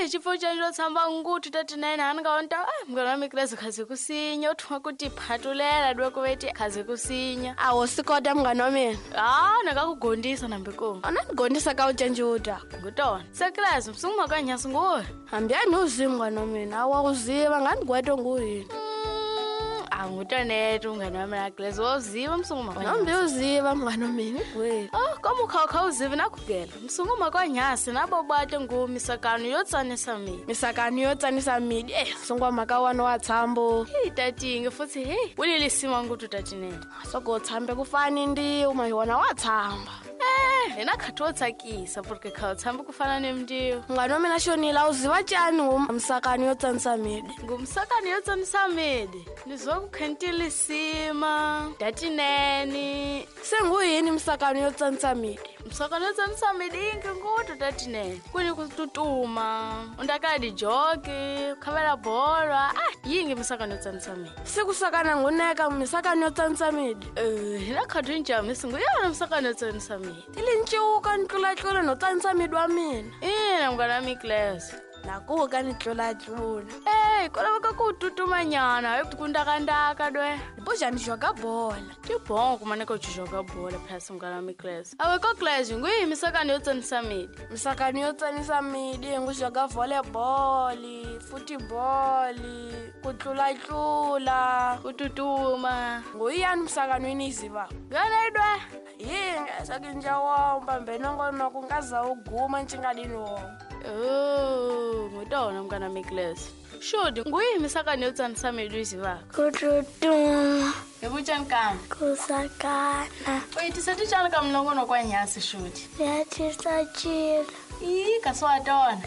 chifo chanjo tsamba ngutu tati naye angaonta mngana wami Class khazi kusinya uthwa kuti phatulela dwe kuveti khazi kusinya awo sikota mngana wami nakakugondisa nambiko anandigondisa kauchanjuta ngutona se Class msunguma kanyasi nguwe hambiyani uziva mngana wami awakuziva ngandigwete nguyini ngutonetu mngana wami na Class woziva msunguma nambe uziva mngana wami gweli kama ukhawuzivi nakugela msunguma kwanyasi nabo bate ngumisakano yotsanisa midi misakano yotsanisa midi sungwa makawano watsambo tatinge futhi ulilisima ngutu tatinene sokotsambe kufani ndi umayiwona watsamba lena khathi wotsakisa porque khawutsambe kufana nemndiyo mngana wami nashonila uziva chani ngumsakano yotsanisa midi ngumsakano yotsanisa midi nizokukhentilisima tatinene senguyini msakano yotsanisa midi msakano yotsanisa midi ingi ngutu tatinene kuni kututuma undakadi joki ukhavela bholwa yingi misakano yotsanisa midi sikusakana nguneka misakano yotsanisa midi hina khathi njamisi nguyona misakano yotsanisa midi tilincuka nitlulatlula notsanisa midi wa mina ina mngana wami Class nakuka nitlulatlula kolava ku tutumanyana kundakandaka dwe bojani joga bola tibongo kumane ko joga bola phasi mngana wami Class awe ko Class nguyi misakano yotsanisa midi misakano yotsanisa midi ngujoga volleyball football kutlulatlula kututuma nguyani misakano yiniziva ngana idwe yinga sakinja womba mbenongono kungaza uguma nchingadini womba ngutona mngana wami Class shodi nguyi misakano yotsanisa midi uyizivaka kututuma ebutshani kama kusakana uyithisati tshani kamnongono kwanyasi shodi yatisachila kaswatona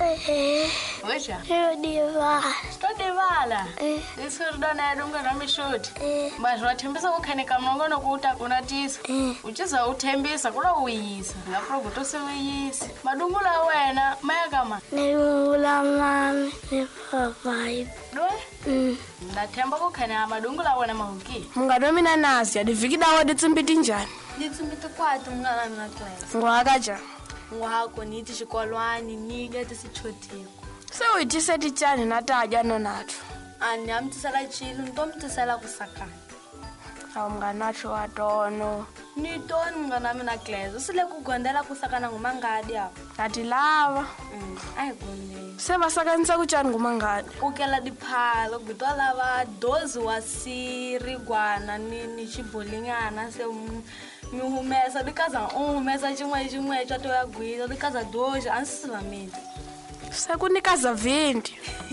weja yodivala todivala isiridona yedu mngana wami shodi manje wathembisa kukhanika mnongono kuta kunatisa uchiza uthembisa kulo uyisa ngapro kutose uyisi madungula wena mayakama nedungula mami nepapai dwe ndathemba kukhanya madungula wena mahuki mngana wami nanasi yadivikidawo ditsimbiti njani Ditsimbiti kwati mngana wami na Class ngwakaja ngwako nithi xikolwani nike tisichotiko sewuyithise titshani natadya nonathu ani amtisela chilo ntomtisela kusakana awu mngani watsho watono nitoni mngana wami na Class usile kugondela kusakana ngumangadi apo ati lava ayigondeli sevasakanisa kutshani ngumangadi kukela diphalo gutwa lava dozi wa sirigwana ni xibolinyana se mi humesa dikaza humesa xin'we xa to ya gwisa dikaza doji a ni silameli sekunikaza 20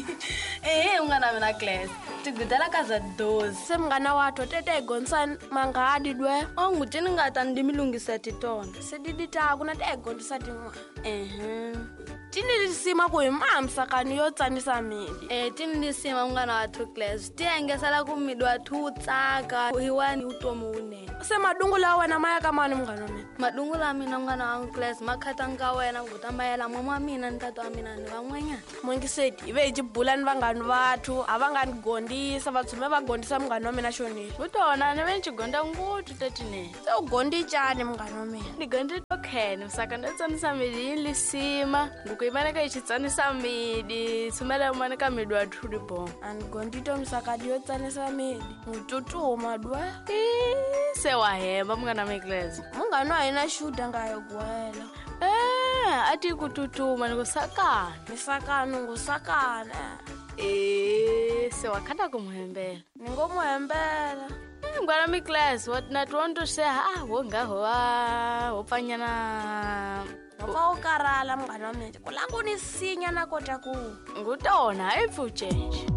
mngana wami na Class tigudela kaza dozi se mngana watho tete igonisa mangadi dwe ngutini nga ta ndi milungisa titona sediditaku na taigonisa tin'wana tinilisima ku hi mamsakano yo tsanisa midi tini lisima mngana wathu Class tiyengesela ku midi wathu wu tsaka hiwani utomi wunene se madungu la wena mayaka mani mngana wa mina madungu la mina mngana wangu Class makhatanga wena ngutambayela mama wa mina ni tata wa mina ni van'wanyana mongiseti ive hi cibula ni vanghani vathu a va nga ni gondisa va tshume va gondisa mngani wa mina xonile ngutona ni ve ni xigonda ngutu tatinene se u gondi cani mngani wa mina ni gondi tokhene misakano yotsanisa midi yi lisima ngukuyimaneka yi xitsanisa midi tshumela umaneka midi wathu libongo a ni gondi to misakano yo tsanisa midi ngututuma dwe se wahemba mngana wami Class mungani wa hina xuda nga yo gwela a ti kututuma ni kusakana misakano ngusakana se wakhanda kumuhembela ni ngo muhembela mngana wami Class natuwontoxeha wongaho wo pfanyana loko u karhala mngani wa mina ku la ku ni sinya na kota ku ngutona i pfucenje